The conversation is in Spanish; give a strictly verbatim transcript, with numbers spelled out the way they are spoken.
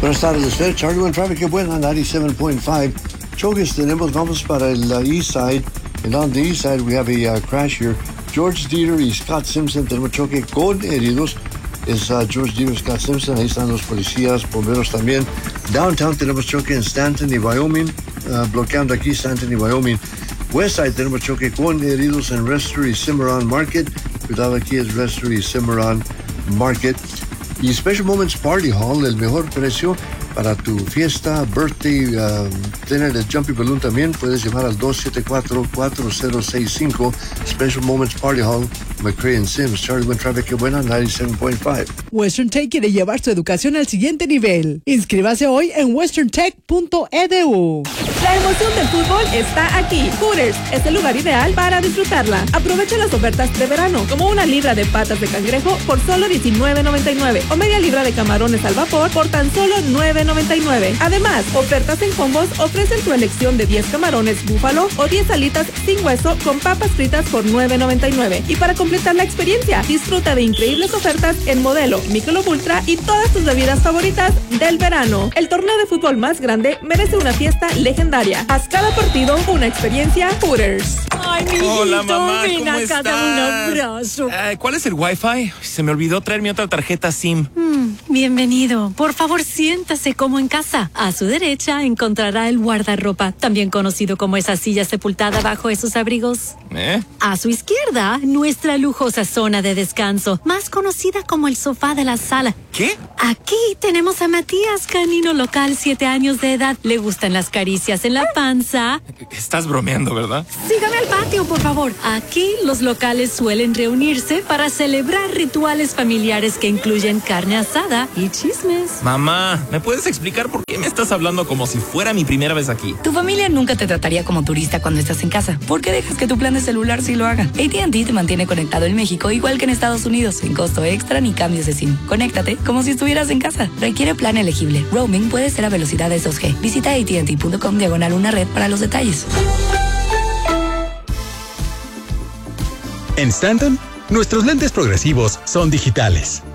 Buenas tardes, usted, Charlie One Traffic, qué buena, noventa y siete point cinco. Choques tenemos, vamos para el uh, east side, and on the east side we have a uh, crash here. George Dieter y Scott Simpson, tenemos choque con heridos. Es uh, George Dieter y Scott Simpson, ahí están los policías, bomberos también. Downtown tenemos choque en Stanton y Wyoming, uh, bloqueando aquí Stanton y Wyoming. West side tenemos choque con heridos en Rester y Cimarron Market. Cuidado, aquí es Rester y Cimarron Market. Y Special Moments Party Hall, el mejor precio para tu fiesta, birthday, uh, tener el Jumpy Balloon también. Puedes llamar al dos siete cuatro, cuatro cero seis cinco. Special Moments Party Hall, McCray and Sims. Charlie One Traffic, qué buena, noventa y siete point cinco. Western Tech quiere llevar su educación al siguiente nivel. Inscríbase hoy en western tech punto e d u. La emoción del fútbol está aquí. Hooters es el lugar ideal para disfrutarla. Aprovecha las ofertas de verano, como una libra de patas de cangrejo por solo diecinueve noventa y nueve o media libra de camarones al vapor por tan solo nueve noventa y nueve. Además, ofertas en combos ofrecen tu elección de diez camarones búfalo o diez alitas sin hueso con papas fritas por nueve noventa y nueve. Y para completar la experiencia, disfruta de increíbles ofertas en Modelo, Michelob Ultra y todas tus bebidas favoritas del verano. El torneo de fútbol más grande merece una fiesta legendaria. Haz cada partido una experiencia Hooters. Ay, mi Hola, mamá, ven ¿cómo acá, estás? dame un abrazo. Eh, ¿Cuál es el Wi-Fi? Se me olvidó traer mi otra tarjeta SIM. Mm, bienvenido. Por favor, siéntase como en casa. A su derecha encontrará el guardarropa, también conocido como esa silla sepultada bajo esos abrigos. ¿Eh? A su izquierda, nuestra lujosa zona de descanso, más conocida como el sofá de la sala. ¿Qué? Aquí tenemos a Matías, canino local, siete años de edad. Le gustan las caricias en la panza. Estás bromeando, ¿verdad? Sígame al patio, por favor. Aquí los locales suelen reunirse para celebrar rituales familiares que incluyen carne asada y chismes. Mamá, ¿me puedes explicar por qué me estás hablando como si fuera mi primera vez aquí? Tu familia nunca te trataría como turista cuando estás en casa. ¿Por qué dejas que tu plan de celular sí lo haga? A T and T te mantiene conectado en México igual que en Estados Unidos, sin costo extra ni cambios de SIM. Conéctate como si estuvieras en casa. Requiere plan elegible. Roaming puede ser a velocidades dos G. Visita A T and T punto com diagonal una red para los detalles. En Stanton, nuestros lentes progresivos son digitales.